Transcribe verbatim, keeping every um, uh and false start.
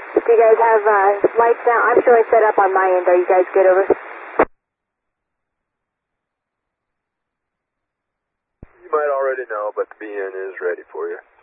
Do you guys have uh, lights down? I'm showing set up on my end. Are you guys good, over? You might already know, but the B N is ready for you.